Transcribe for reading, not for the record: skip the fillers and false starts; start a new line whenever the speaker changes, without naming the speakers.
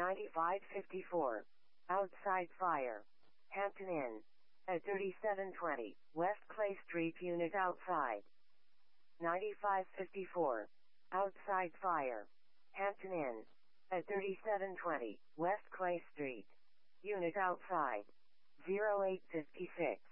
9554. Outside fire. Hampton Inn. At 3720, West Clay Street, unit outside. 9554. Outside fire. Hampton Inn. At 3720, West Clay Street. Unit outside. 0856.